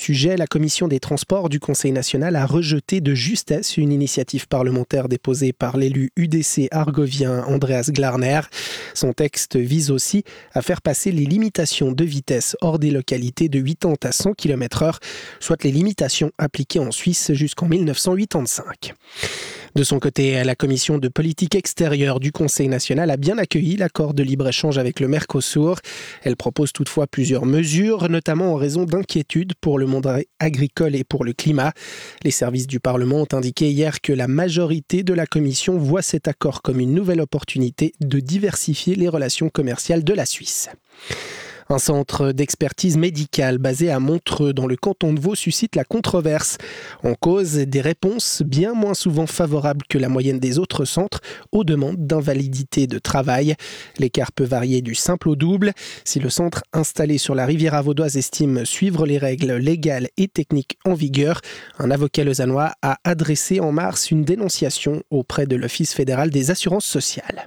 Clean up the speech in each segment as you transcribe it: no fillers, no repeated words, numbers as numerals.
sujet, la commission des transports du Conseil national a rejeté de justesse une initiative parlementaire déposée par l'élu UDC argovien Andreas Glarner. Son texte vise aussi à faire passer les limitations de vitesse hors des localités de 80 à 100 km/h, soit les limitations appliquées en Suisse jusqu'en 1985. De son côté, la commission de politique extérieure du Conseil national a bien accueilli l'accord de libre-échange avec le Mercosur. Elle propose toutefois plusieurs mesures, notamment en raison d'inquiétudes pour le monde agricole et pour le climat. Les services du Parlement ont indiqué hier que la majorité de la commission voit cet accord comme une nouvelle opportunité de diversifier les relations commerciales de la Suisse. Un centre d'expertise médicale basé à Montreux dans le canton de Vaud suscite la controverse. En cause, des réponses bien moins souvent favorables que la moyenne des autres centres aux demandes d'invalidité de travail. L'écart peut varier du simple au double. Si le centre installé sur la Riviera vaudoise estime suivre les règles légales et techniques en vigueur, un avocat lausannois a adressé en mars une dénonciation auprès de l'Office fédéral des assurances sociales.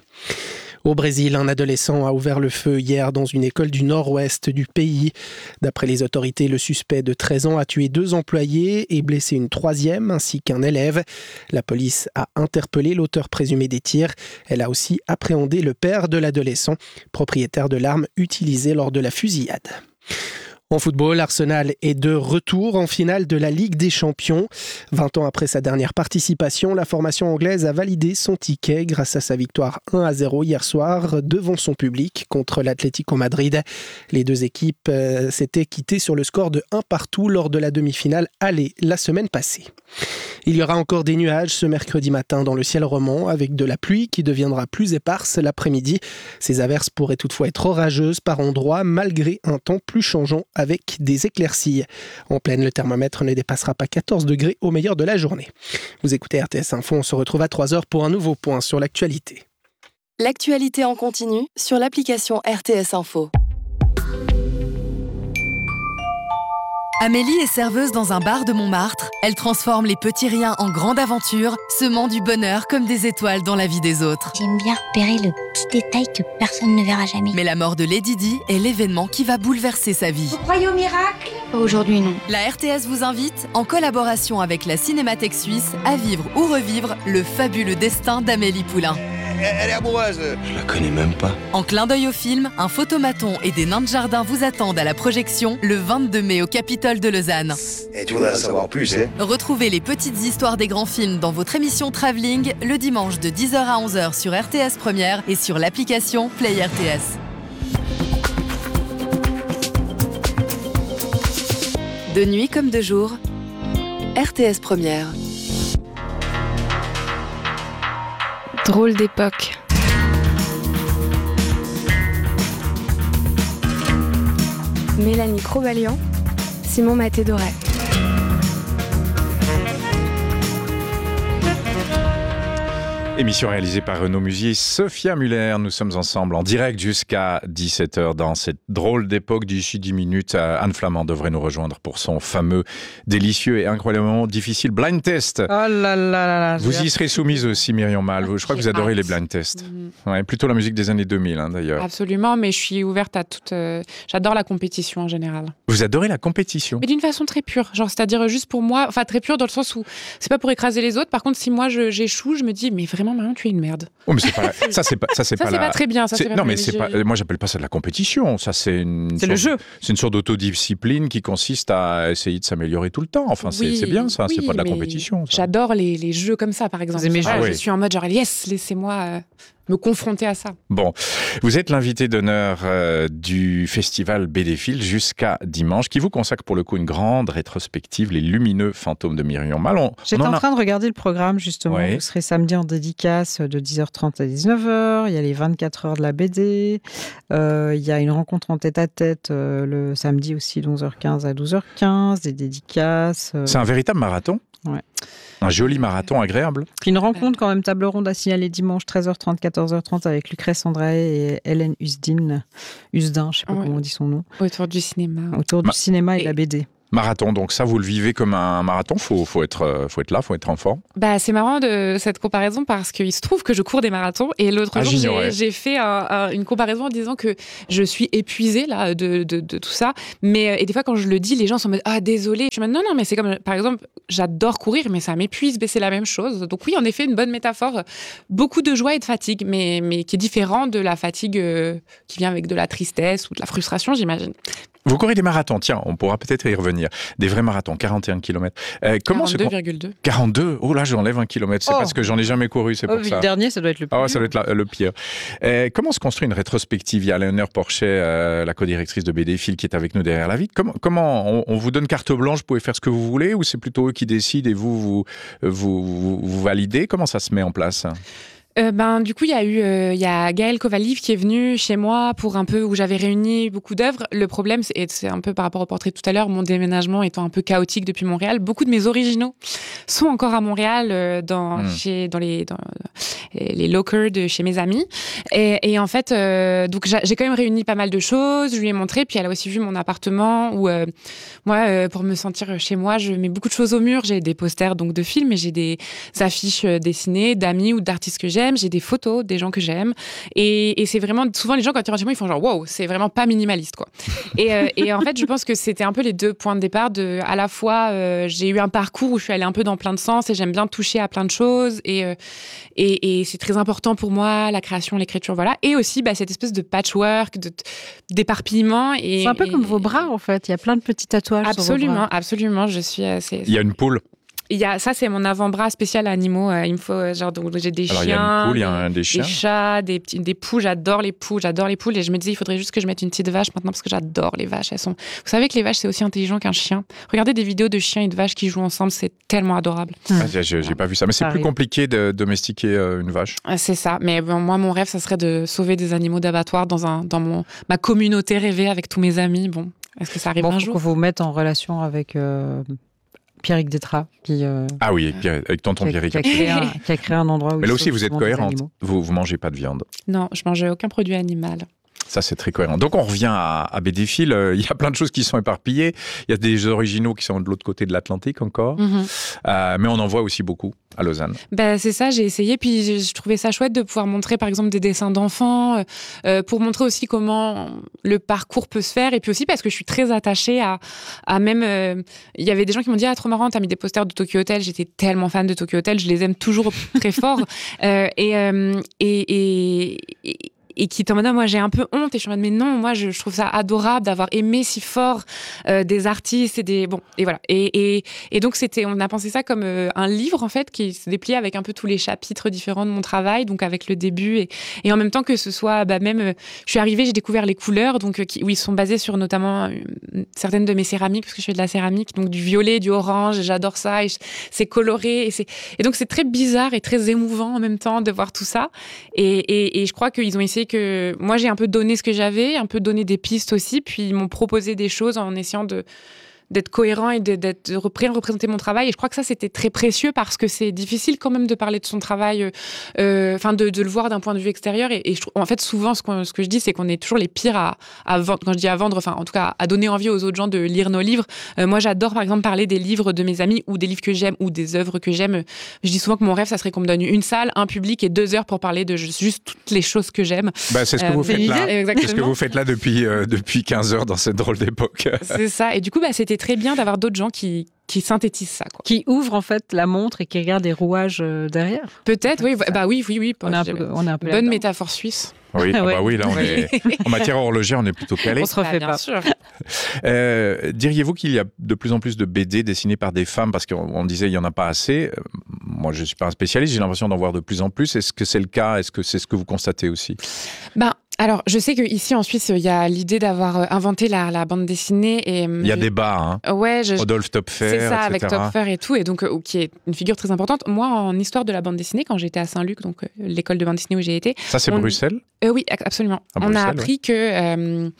Au Brésil, un adolescent a ouvert le feu hier dans une école du nord-ouest du pays. D'après les autorités, le suspect de 13 ans a tué 2 employés et blessé une 3e ainsi qu'un élève. La police a interpellé l'auteur présumé des tirs. Elle a aussi appréhendé le père de l'adolescent, propriétaire de l'arme utilisée lors de la fusillade. En football, Arsenal est de retour en finale de la Ligue des Champions. 20 ans après sa dernière participation, la formation anglaise a validé son ticket grâce à sa victoire 1-0 hier soir devant son public contre l'Atlético Madrid. Les deux équipes s'étaient quittées sur le score de 1-1 lors de la demi-finale aller la semaine passée. Il y aura encore des nuages ce mercredi matin dans le ciel romand avec de la pluie qui deviendra plus éparse l'après-midi. Ces averses pourraient toutefois être orageuses par endroits malgré un temps plus changeant avec des éclaircies. En pleine, le thermomètre ne dépassera pas 14 degrés au meilleur de la journée. Vous écoutez RTS Info, on se retrouve à 3h pour un nouveau point sur l'actualité. L'actualité en continu sur l'application RTS Info. Amélie est serveuse dans un bar de Montmartre. Elle transforme les petits riens en grandes aventures, semant du bonheur comme des étoiles dans la vie des autres. J'aime bien repérer le petit détail que personne ne verra jamais. Mais la mort de Lady Di est l'événement qui va bouleverser sa vie. Vous croyez au miracle ? Aujourd'hui, non. La RTS vous invite, en collaboration avec la Cinémathèque suisse, à vivre ou revivre le fabuleux destin d'Amélie Poulain. Elle est amoureuse. Je la connais même pas. En clin d'œil au film, un photomaton et des nains de jardin vous attendent à la projection le 22 mai au Capitole de Lausanne. Et tu voudrais en savoir plus, hein ? Retrouvez les petites histoires des grands films dans votre émission Travelling le dimanche de 10h à 11h sur RTS Première et sur l'application Play RTS. De nuit comme de jour, RTS Première. Drôle d'époque. Mélanie Crobalian, Simon Maté-Doré. Émission réalisée par Renaud Musier et Sophia Muller. Nous sommes ensemble en direct jusqu'à 17h dans cette drôle d'époque. D'ici 10 minutes, Anne Flamand devrait nous rejoindre pour son fameux, délicieux et incroyablement difficile blind test. Oh là là là là. Vous y serez soumise aussi, Myriam Mal. Je crois que vous adorez les blind tests. Ouais, plutôt la musique des années 2000, d'ailleurs. Absolument, mais je suis ouverte à toute... J'adore la compétition en général. Vous adorez la compétition ? Mais d'une façon très pure. Genre, c'est-à-dire juste pour moi... Enfin, très pure dans le sens où c'est pas pour écraser les autres. Par contre, si moi j'échoue, je me dis, mais vraiment, Marion, tu es une merde. Oh, mais c'est pas ça, c'est pas très bien. Non, mais c'est pas. Moi, j'appelle pas ça de la compétition. Ça, c'est le jeu. C'est une sorte d'autodiscipline qui consiste à essayer de s'améliorer tout le temps. Enfin, oui, c'est bien ça. Oui, c'est pas de la compétition. Ça. J'adore les jeux comme ça, par exemple. Je suis en mode genre yes, laissez-moi me confronter à ça. Bon, vous êtes l'invité d'honneur du festival BDFIL jusqu'à dimanche, qui vous consacre pour le coup une grande rétrospective, les lumineux fantômes de Myriam Mal. J'étais en train de regarder le programme justement. Ouais. Vous serez samedi en dédicace de 10h30 à 19h. Il y a les 24 heures de la BD. Il y a une rencontre en tête-à-tête le samedi aussi de 11h15 à 12h15. Des dédicaces. C'est un véritable marathon. Ouais. Un joli marathon agréable. Puis une rencontre quand même, table ronde à signaler dimanche 13h30, 14h30 avec Lucrèce Andrae et Hélène Usdin, je ne sais pas comment on dit son nom. Autour du cinéma. Autour du cinéma et de la BD. Marathon, donc ça, vous le vivez comme un marathon. Faut être là, faut être en forme. Bah, c'est marrant de cette comparaison parce qu'il se trouve que je cours des marathons et l'autre jour, j'ai fait une comparaison en disant que je suis épuisée là, de tout ça. Mais, et des fois, quand je le dis, les gens sont en mode « Ah, désolé ». Je suis en mode « Non, mais c'est comme, par exemple, j'adore courir, mais ça m'épuise, mais c'est la même chose. » Donc oui, en effet, une bonne métaphore. Beaucoup de joie et de fatigue, mais qui est différent de la fatigue qui vient avec de la tristesse ou de la frustration, j'imagine. Vous courez des marathons, tiens, on pourra peut-être y revenir. Des vrais marathons, 41 km. 42,2. 42 ? Oh là, j'enlève 1 km. C'est parce que j'en ai jamais couru, c'est pour ça. Le dernier, ça doit être le pire. Ah ouais, ça doit être le pire. Comment se construit une rétrospective ? Il y a Léonore Porchet, la co-directrice de BD Fil, qui est avec nous derrière la vitre. Comment on vous donne carte blanche, vous pouvez faire ce que vous voulez, ou c'est plutôt eux qui décident et vous validez ? Comment ça se met en place ? Du coup, il y a Gaël Kovaliv qui est venu chez moi pour un peu où j'avais réuni beaucoup d'œuvres. Le problème, c'est un peu par rapport au portrait tout à l'heure, mon déménagement étant un peu chaotique depuis Montréal. Beaucoup de mes originaux sont encore à Montréal dans les lockers de chez mes amis. Et en fait, donc j'ai quand même réuni pas mal de choses. Je lui ai montré, puis elle a aussi vu mon appartement où moi, pour me sentir chez moi, je mets beaucoup de choses au mur. J'ai des posters donc de films, mais j'ai des affiches dessinées d'amis ou d'artistes que j'aime. J'ai des photos des gens que j'aime. Et c'est vraiment, souvent les gens quand ils rentrent chez moi, ils font genre wow, c'est vraiment pas minimaliste quoi. Et en fait, je pense que c'était un peu les deux points de départ à la fois, j'ai eu un parcours où je suis allée un peu dans plein de sens et j'aime bien toucher à plein de choses et c'est très important pour moi, la création, l'écriture, voilà. Et aussi cette espèce de patchwork, d'éparpillement. C'est un peu comme vos bras en fait, il y a plein de petits tatouages. Absolument, sur vos bras. absolument. Il y a une poule. Ça, c'est mon avant-bras spécial animaux. Il me faut, donc, j'ai des chiens, il y a une poule, il y a des chiens. Des chats, des poules. J'adore les poules. Et je me disais, il faudrait juste que je mette une petite vache maintenant parce que j'adore les vaches. Vous savez que les vaches, c'est aussi intelligent qu'un chien. Regardez des vidéos de chiens et de vaches qui jouent ensemble, c'est tellement adorable. J'ai pas vu ça. Mais c'est plus compliqué de domestiquer une vache. C'est ça. Mais moi, mon rêve, ça serait de sauver des animaux d'abattoir dans ma communauté rêvée avec tous mes amis. Bon, est-ce que ça arrive un jour ? Faut qu'on vous mette en relation avec... Pierrick Détrat qui ah oui, avec tonton Pierrick qui a créé un endroit où mais là aussi vous êtes cohérente, vous mangez pas de viande. Non, je mange aucun produit animal. Ça, c'est très cohérent. Donc, on revient à BD Fil. Il y a plein de choses qui sont éparpillées. Il y a des originaux qui sont de l'autre côté de l'Atlantique encore. Mais on en voit aussi beaucoup à Lausanne. C'est ça, j'ai essayé. Puis, je trouvais ça chouette de pouvoir montrer, par exemple, des dessins d'enfants, pour montrer aussi comment le parcours peut se faire. Et puis aussi parce que je suis très attachée à même... Il y avait des gens qui m'ont dit « Ah, trop marrant, t'as mis des posters de Tokyo Hotel. » J'étais tellement fan de Tokyo Hotel. Je les aime toujours très fort. Et qui t'en mode moi j'ai un peu honte et je suis en mode mais non, moi je trouve ça adorable d'avoir aimé si fort des artistes et voilà et donc on a pensé ça comme un livre en fait qui se dépliait avec un peu tous les chapitres différents de mon travail, donc avec le début et en même temps que ce soit je suis arrivée, j'ai découvert les couleurs donc où ils sont basés sur notamment certaines de mes céramiques parce que je fais de la céramique, donc du violet, du orange, et j'adore ça et c'est coloré et donc c'est très bizarre et très émouvant en même temps de voir tout ça et je crois qu'ils ont essayé que moi j'ai un peu donné ce que j'avais, un peu donné des pistes aussi, puis ils m'ont proposé des choses en essayant d'être cohérent et de représenter mon travail. Et je crois que ça, c'était très précieux parce que c'est difficile quand même de parler de son travail, de le voir d'un point de vue extérieur. Et en fait, souvent, ce que je dis, c'est qu'on est toujours les pires à vendre. Quand je dis à vendre, enfin, en tout cas, à donner envie aux autres gens de lire nos livres. Moi, j'adore, par exemple, parler des livres de mes amis ou des livres que j'aime ou des œuvres que j'aime. Je dis souvent que mon rêve, ça serait qu'on me donne une salle, un public et 2 heures pour parler de juste toutes les choses que j'aime. C'est ce que vous faites là. C'est ce que vous faites là depuis 15 heures dans cette drôle d'époque. C'est ça. Et du coup, c'était très bien d'avoir d'autres gens qui synthétisent ça, quoi. Qui ouvrent en fait la montre et qui regardent les rouages derrière. Peut-être, oui. Oui. On est un peu bonne métaphore suisse. Oui, oui, là on est en matière horlogère, on est plutôt calé. On se refait pas. Sûr. Diriez-vous qu'il y a de plus en plus de BD dessinées par des femmes parce qu'on disait il y en a pas assez. Moi, je suis pas un spécialiste, j'ai l'impression d'en voir de plus en plus. Est-ce que c'est le cas ? Est-ce que c'est ce que vous constatez aussi ? Alors, je sais qu'ici en Suisse, il y a l'idée d'avoir inventé la bande dessinée. Et, il y a débat, hein. Ouais, Rodolphe Töpffer, c'est ça, etc. avec Töpffer et tout, et donc qui est une figure très importante. Moi, en histoire de la bande dessinée, quand j'étais à Saint-Luc, donc l'école de bande dessinée où j'ai été. Ça, c'est Bruxelles ? Oui, absolument. On a appris que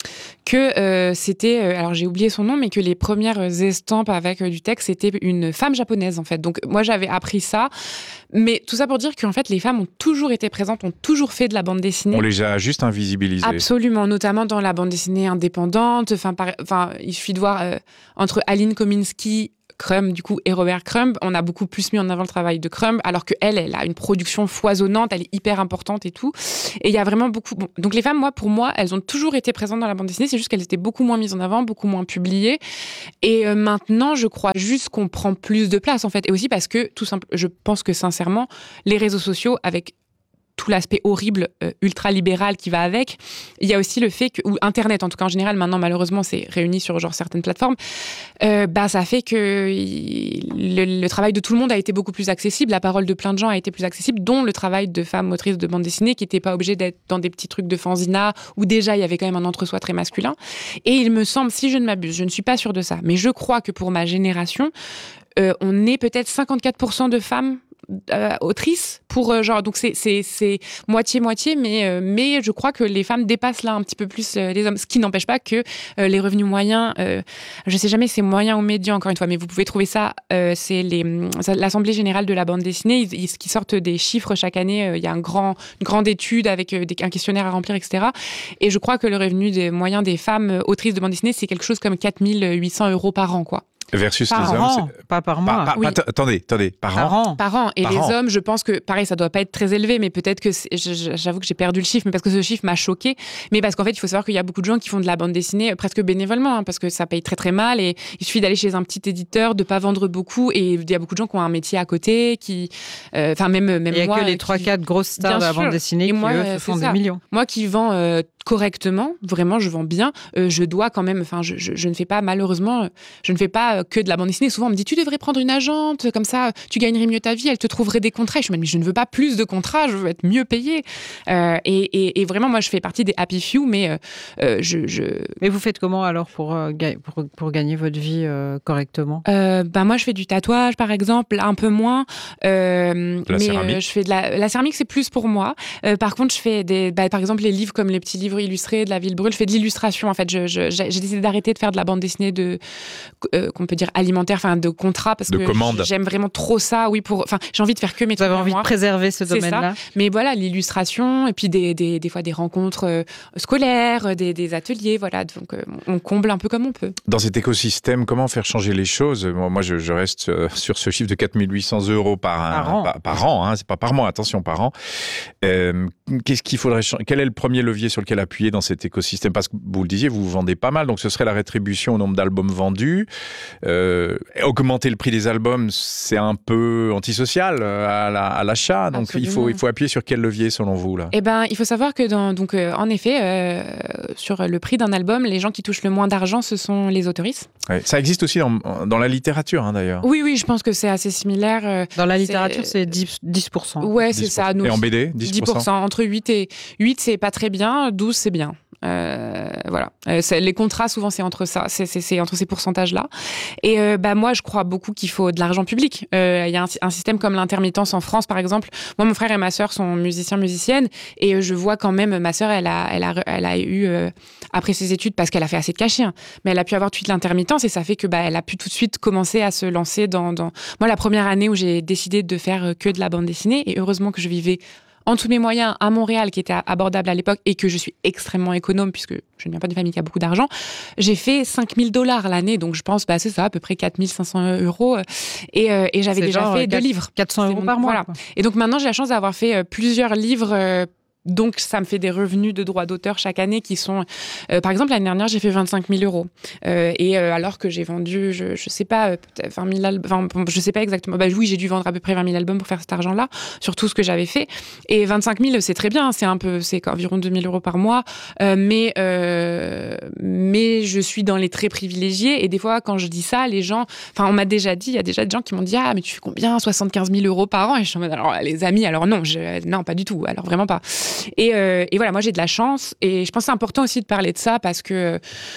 que c'était, alors j'ai oublié son nom, mais que les premières estampes avec du texte, c'était une femme japonaise, en fait. Donc, moi, j'avais appris ça. Mais tout ça pour dire qu'en fait, les femmes ont toujours été présentes, ont toujours fait de la bande dessinée. On les a juste invisibilisées. Absolument, notamment dans la bande dessinée indépendante. Enfin, il suffit de voir entre Aline Kominsky, Crumb, du coup, et Robert Crumb, on a beaucoup plus mis en avant le travail de Crumb, alors qu'elle a une production foisonnante, elle est hyper importante et tout. Et il y a vraiment beaucoup... Bon, donc les femmes, pour moi, elles ont toujours été présentes dans la bande dessinée, c'est juste qu'elles étaient beaucoup moins mises en avant, beaucoup moins publiées. Et maintenant, je crois juste qu'on prend plus de place, en fait. Et aussi parce que, je pense que sincèrement, les réseaux sociaux, avec tout l'aspect horrible, ultra-libéral qui va avec. Il y a aussi le fait que, ou Internet en tout cas en général, maintenant malheureusement c'est réuni sur certaines plateformes, ça fait que le travail de tout le monde a été beaucoup plus accessible, la parole de plein de gens a été plus accessible, dont le travail de femmes autrices de bande dessinée qui n'étaient pas obligées d'être dans des petits trucs de fanzina où déjà il y avait quand même un entre-soi très masculin. Et il me semble, si je ne m'abuse, je ne suis pas sûre de ça, mais je crois que pour ma génération, on est peut-être 54% de femmes autrice pour donc c'est moitié mais je crois que les femmes dépassent là un petit peu plus les hommes, ce qui n'empêche pas que les revenus moyens, je sais jamais si c'est moyen ou médian encore une fois, mais vous pouvez trouver ça, c'est l'Assemblée générale de la bande dessinée, ils sortent des chiffres chaque année, il y a une grande étude avec un questionnaire à remplir, etc. Et je crois que le revenu moyen des femmes autrices de bande dessinée, c'est quelque chose comme 4 800 € par an, quoi. Versus par les an, hommes, pas par mois. Oui. Attendez, par an. Par an. Et par les an. hommes, je pense que, pareil, ça doit pas être très élevé, mais peut-être que, j'avoue que j'ai perdu le chiffre, mais parce que ce chiffre m'a choqué. Mais parce qu'en fait, il faut savoir qu'il y a beaucoup de gens qui font de la bande dessinée presque bénévolement, hein, parce que ça paye très très mal, et il suffit d'aller chez un petit éditeur, de pas vendre beaucoup, et il y a beaucoup de gens qui ont un métier à côté, même moi. Il y a que les 3-4 grosses stars de la bande dessinée qui, eux, font des millions. Moi qui vends correctement, vraiment, je vends bien, je dois quand même, je ne fais pas, malheureusement, je ne fais pas que de la bande dessinée. Souvent, on me dit, tu devrais prendre une agente, comme ça, tu gagnerais mieux ta vie, elle te trouverait des contrats. Je me dis, je ne veux pas plus de contrats, je veux être mieux payée. Et vraiment, moi, je fais partie des happy few, mais Mais vous faites comment, alors, pour gagner votre vie correctement ? Moi, je fais du tatouage, par exemple, un peu moins. Céramique. Je fais de la céramique, c'est plus pour moi. Par contre, je fais par exemple, les livres comme les petits livres illustrés de la Ville Brûle, je fais de l'illustration, en fait. J'ai décidé d'arrêter de faire de la bande dessinée qu'on peut dire alimentaire, de contrat, parce que j'aime vraiment trop ça. Oui, j'ai envie de faire que mes trucs. Vous avez envie de préserver ce domaine-là. Mais voilà, l'illustration, et puis des fois des rencontres scolaires, des ateliers, voilà. Donc, on comble un peu comme on peut. Dans cet écosystème, comment faire changer les choses ? Moi, je reste sur ce chiffre de 4 800 € par an, hein, c'est pas par mois, attention, par an. Qu'est-ce qu'il faudrait changer ? Quel est le premier levier sur lequel appuyer dans cet écosystème ? Parce que vous le disiez, vous vendez pas mal, donc ce serait la rétribution au nombre d'albums vendus. Augmenter le prix des albums, c'est un peu antisocial à l'achat, donc il faut appuyer sur quel levier selon vous là ? Il faut savoir que en effet, sur le prix d'un album, les gens qui touchent le moins d'argent, ce sont les autoristes. Ouais, ça existe aussi dans la littérature, hein, d'ailleurs. Oui, je pense que c'est assez similaire. Dans la littérature, c'est 10%. Ouais, c'est ça. Et en BD, 10%. Entre 8 et 8, c'est pas très bien, 12, c'est bien. Voilà. Les contrats, souvent, c'est entre ça, c'est entre ces pourcentages-là. Et moi, je crois beaucoup qu'il faut de l'argent public. Il y a un système comme l'intermittence en France, par exemple. Moi, mon frère et ma sœur sont musiciennes, et je vois quand même, ma sœur, elle a eu, après ses études, parce qu'elle a fait assez de cachets, hein, mais elle a pu avoir tout de suite l'intermittence, et ça fait que elle a pu tout de suite commencer à se lancer dans... Moi, la première année où j'ai décidé de faire que de la bande dessinée, et heureusement que je vivais en tous mes moyens à Montréal, qui était abordable à l'époque, et que je suis extrêmement économe puisque je ne viens pas d'une famille qui a beaucoup d'argent, j'ai fait 5 000 $ l'année, donc je pense c'est ça, à peu près 4 500 €, et j'avais déjà fait 2 livres. 400 € par mois. Voilà. Et donc maintenant, j'ai la chance d'avoir fait plusieurs livres. Donc, ça me fait des revenus de droits d'auteur chaque année qui sont... par exemple, l'année dernière, j'ai fait 25 000 €. Alors que j'ai vendu, je sais pas, peut-être 20 000 albums... Enfin, je sais pas exactement. Oui, j'ai dû vendre à peu près 20 000 albums pour faire cet argent-là, sur tout ce que j'avais fait. Et 25 000, c'est très bien. C'est environ 2 000 € par mois. Mais je suis dans les très privilégiés. Et des fois, quand je dis ça, les gens... Enfin, on m'a déjà dit, il y a déjà des gens qui m'ont dit « Ah, mais tu fais combien ? 75 000 € par an ?» Et je suis en mode « Alors, les amis, alors non, non, pas du tout. Alors, vraiment pas. » Et voilà, moi j'ai de la chance et je pense que c'est important aussi de parler de ça parce que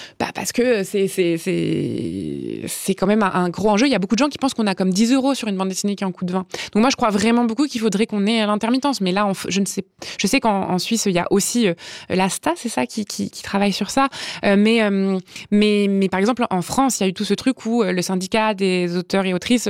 c'est quand même un gros enjeu. Il y a beaucoup de gens qui pensent qu'on a comme 10 € sur une bande dessinée qui est en coup de 20. Donc moi je crois vraiment beaucoup qu'il faudrait qu'on ait l'intermittence. Mais là, je sais qu'en Suisse il y a aussi l'ASTA, c'est ça, qui travaille sur ça. Mais par exemple en France, il y a eu tout ce truc où le syndicat des auteurs et autrices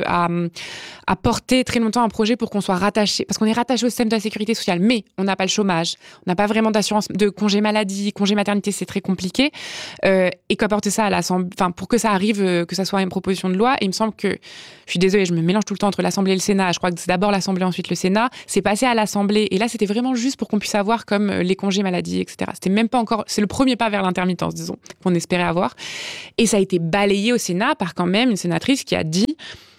a porté très longtemps un projet pour qu'on soit rattaché, parce qu'on est rattaché au système de la sécurité sociale, mais on n'a pas le chômage, on n'a pas vraiment d'assurance de congé maladie, congé maternité, c'est très compliqué. Et qu'on porte ça à l'Assemblée, enfin pour que ça arrive, que ça soit une proposition de loi. Et il me semble que, je suis désolée, je me mélange tout le temps entre l'Assemblée et le Sénat. Je crois que c'est d'abord l'Assemblée, ensuite le Sénat. C'est passé à l'Assemblée, et là c'était vraiment juste pour qu'on puisse avoir comme les congés maladie, etc. C'était même pas encore, c'est le premier pas vers l'intermittence, disons, qu'on espérait avoir. Et ça a été balayé au Sénat par quand même une sénatrice qui a dit: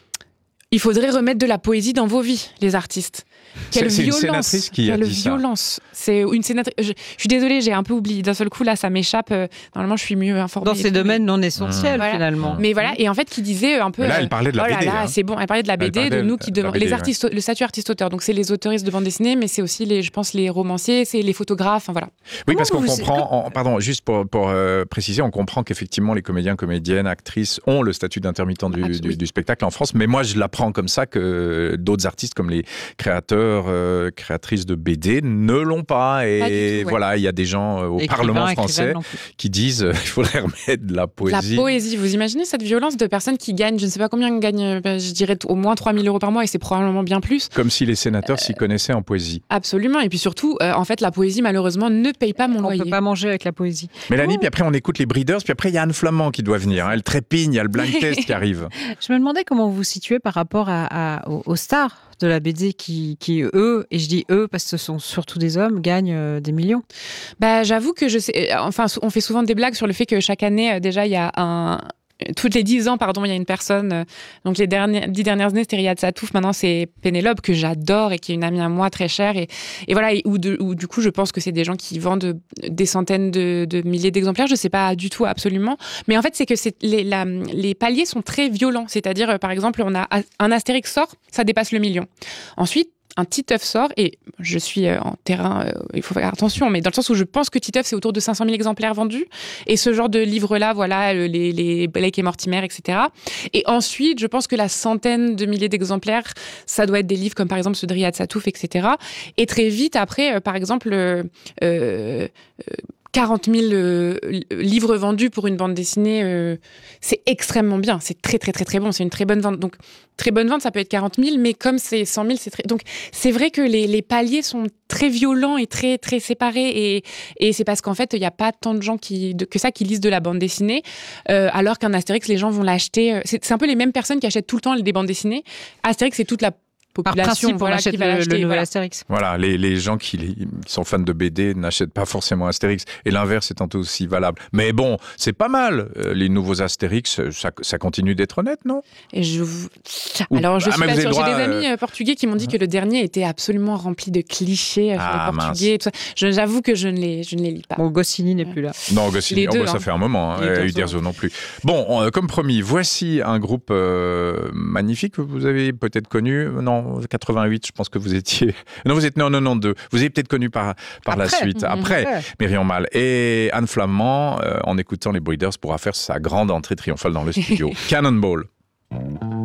il faudrait remettre de la poésie dans vos vies, les artistes. Quelle c'est violence, une sénatrice qui a dit violence. C'est une sénatrice. Je suis désolée, j'ai un peu oublié. D'un seul coup, là, ça m'échappe. Normalement, je suis mieux informée. Dans ces domaines non essentiels, finalement. Mais voilà, et en fait, qui disait un peu. Mais là, elle parlait de la BD. Là, c'est bon, elle parlait de la BD, de nous qui demandons. Les artistes, le statut artiste-auteur. Donc, c'est les autoristes de bande dessinée, mais c'est aussi, je pense, les romanciers, c'est les photographes. Voilà. Oui, parce qu'on comprend. Pardon, juste pour préciser, on comprend qu'effectivement, les comédiens, comédiennes, actrices ont le statut d'intermittent du spectacle en France. Mais moi, je l'apprends comme ça que d'autres artistes, comme les créatrices de BD, ne l'ont pas. Et voilà, il y a des gens au Parlement français qui disent qu'il faudrait remettre de la poésie. La poésie, vous imaginez cette violence de personnes qui gagnent, je ne sais pas combien gagnent, je dirais au moins 3 000 € par mois, et c'est probablement bien plus. Comme si les sénateurs s'y connaissaient en poésie. Absolument, et puis surtout, en fait, la poésie, malheureusement, ne paye pas mon loyer. On ne peut pas manger avec la poésie. Mélanie, puis après on écoute les Breeders, puis après il y a Anne Flamand qui doit venir. Elle trépigne, il y a le blind test qui arrive. Je me demandais comment vous vous situez par rapport aux stars de la BD qui eux, et je dis eux parce que ce sont surtout des hommes, gagnent des millions. J'avoue que je sais, enfin, on fait souvent des blagues sur le fait que chaque année, déjà, il y a toutes les 10 ans, il y a une personne. Donc, les 10 dernières années, c'était Riyad Satouf. Maintenant, c'est Pénélope, que j'adore et qui est une amie à moi très chère. Et voilà, où du coup, je pense que c'est des gens qui vendent des centaines de milliers d'exemplaires. Je ne sais pas du tout, absolument. Mais en fait, c'est que les paliers sont très violents. C'est-à-dire, par exemple, on a un Astérix sort, ça dépasse le million. Ensuite, un Titeuf sort, et je suis en terrain, il faut faire attention, mais dans le sens où je pense que Titeuf, c'est autour de 500 000 exemplaires vendus. Et ce genre de livre-là, voilà, les Blake et Mortimer, etc. Et ensuite, je pense que la centaine de milliers d'exemplaires, ça doit être des livres comme par exemple ce de Riyad Satouf, etc. Et très vite, après, par exemple, 40 000 livres vendus pour une bande dessinée, c'est extrêmement bien. C'est très, très, très, très bon. C'est une très bonne vente. Donc, très bonne vente, ça peut être 40 000, mais comme c'est 100 000, c'est très... Donc, c'est vrai que les paliers sont très violents et très, très séparés. Et c'est parce qu'en fait, il n'y a pas tant de gens que ça qui lisent de la bande dessinée. Alors qu'un Astérix, les gens vont l'acheter. C'est un peu les mêmes personnes qui achètent tout le temps des bandes dessinées. Astérix, c'est toute la population, par principe, qui va l'acheter, le nouvel Astérix. Voilà, les gens qui sont fans de BD n'achètent pas forcément Astérix, et l'inverse étant aussi valable. Mais bon, c'est pas mal. Les nouveaux Astérix, ça continue d'être honnête, non ? Alors, je suis pas sûre. J'ai des amis portugais qui m'ont dit que le dernier était absolument rempli de clichés sur les Portugais. Et tout ça. J'avoue que je ne les lis pas. Bon, Goscinny n'est plus là. Non, Goscinny, ça fait un moment. Uderzo non plus. Bon, comme promis, voici un groupe magnifique que vous avez peut-être connu. Non, 88, je pense que vous étiez... Non, vous êtes né en 92. Vous avez peut-être connu par la suite. Après, Myriam Mal. Et Anne Flamand, en écoutant les Breeders, pourra faire sa grande entrée triomphale dans le studio. Cannonball.